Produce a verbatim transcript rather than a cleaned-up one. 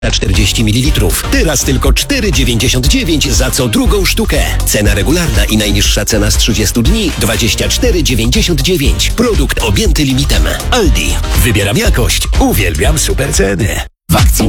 czterdzieści mililitrów. Teraz tylko cztery dziewięćdziesiąt dziewięć za co drugą sztukę. Cena regularna i najniższa cena z trzydziestu dni dwadzieścia cztery dziewięćdziesiąt dziewięć. Produkt objęty limitem. Aldi. Wybieram jakość. Uwielbiam super ceny.